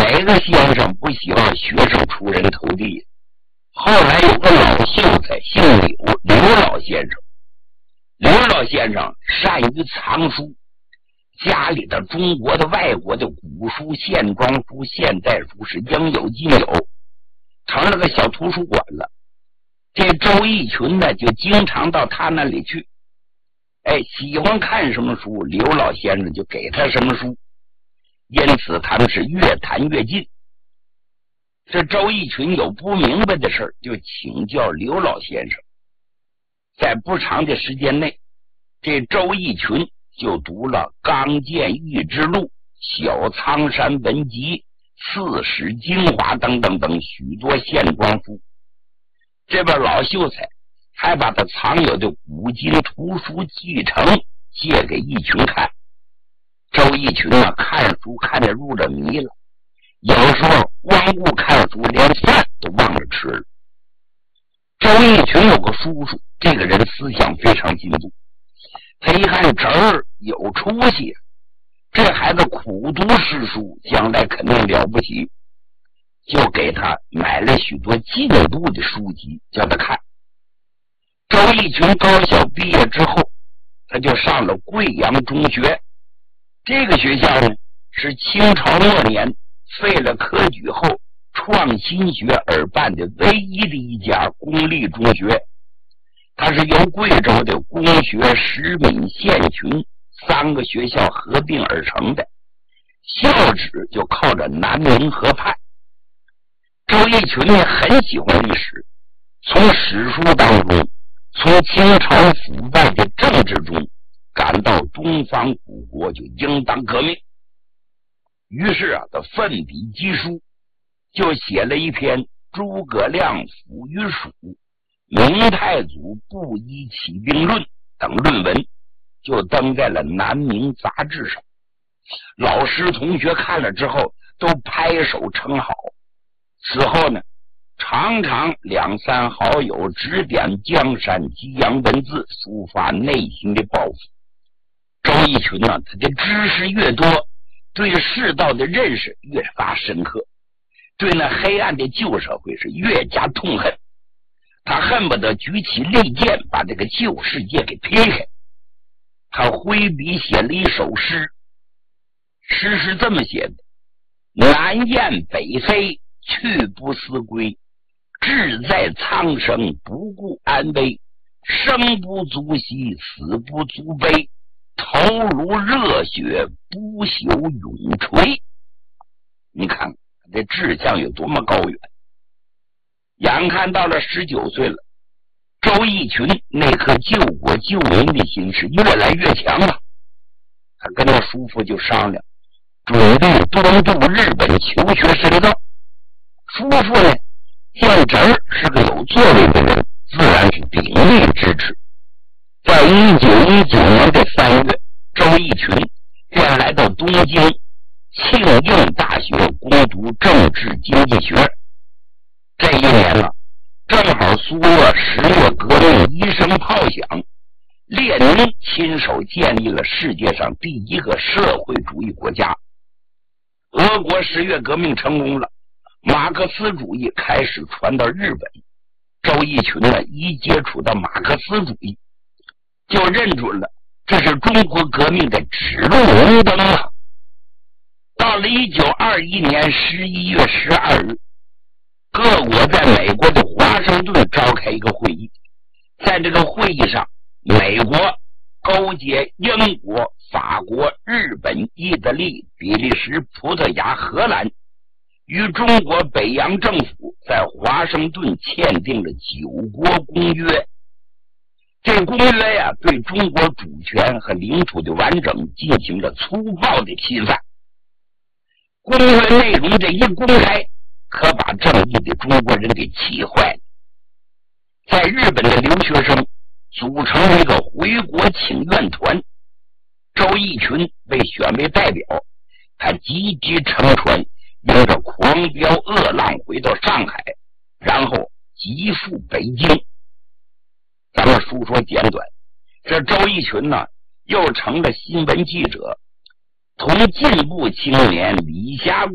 哪个先生不希望学生出人头地？后来有个老秀才姓刘老先生。刘老先生善于藏书，家里的中国的外国的古书、线装书、现代书是应有尽有，成了个小图书馆了。这周逸群呢就经常到他那里去，喜欢看什么书，刘老先生就给他什么书，因此他们是越谈越近。这周逸群有不明白的事就请教刘老先生。在不长的时间内，这周逸群就读了《刚健玉之录》《小苍山文集》《四史精华》等等等许多线装书。这位老秀才还把他藏有的古今图书继承借给逸群看。周逸群呢看书看得入了迷了，有时候光顾看书连饭都忘了吃了。周逸群有个叔叔，这个人思想非常进步，他一看侄儿有出息，这孩子苦读诗书，将来肯定了不起，就给他买了许多进步的书籍叫他看。周逸群高校毕业之后，他就上了贵阳中学。这个学校呢是清朝末年废了科举后创新学而办的唯一的一家公立中学，它是由贵州的公学、石闽、县群3个学校合并而成的，校址就靠着南明河畔。周逸群呢很喜欢历史，从史书当中，从清朝腐败的政治中感到东方古国就应当革命，于是他奋笔疾书，就写了一篇《诸葛亮抚于蜀》《明太祖布衣起兵论》等论文，就登在了南明杂志上。老师同学看了之后都拍手称好。此后呢，常常2、3好友指点江山，激扬文字，抒发内心的抱负。周逸群呢，他的知识越多，对世道的认识越发深刻，对那黑暗的旧社会是越加痛恨。他恨不得举起利剑把这个旧世界给劈开。他挥笔写了一首诗，诗是这么写的：南雁北飞，去不思归，志在苍生，不顾安危，生不足惜，死不足悲，头颅热血，不朽永垂。你看这志向有多么高远。眼看到了19岁了，周逸群那颗救国救民的心是越来越强了。他跟他叔父就商量，准备东渡日本求学深造。叔父呢见侄儿是个有作为的人，自然是鼎力支持。在1919年的3月，周逸群便来到东京庆应大学攻读政治经济学。这一年了，正好苏俄10月革命一声炮响，列宁亲手建立了世界上第一个社会主义国家。俄国10月革命成功了，马克思主义开始传到日本。周逸群呢一接触到马克思主义，就认准了这是中国革命的指路明灯啊。到了1921年11月12日，各国在美国的华盛顿召开一个会议。在这个会议上，美国勾结英国、法国、日本、意大利、比利时、葡萄牙、荷兰，与中国北洋政府在华盛顿签订了9国公约。这公约呀，对中国主权和领土的完整进行了粗暴的侵犯。公约内容这一公开，可把正义的中国人给气坏了。在日本的留学生组成了一个回国请愿团，周逸群被选为代表，他积极乘船，迎着狂飙恶浪回到上海，然后急赴北京。咱们书说简短，这周逸群呢又成了新闻记者，同进步青年李霞